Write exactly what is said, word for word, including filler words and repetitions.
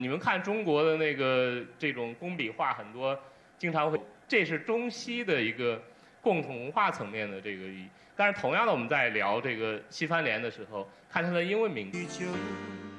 你们看中国的那个这种工笔画，很多经常会，这是中西的一个共同文化层面的这个意义。但是同样的，我们在聊这个西番莲的时候，看它的英文名字。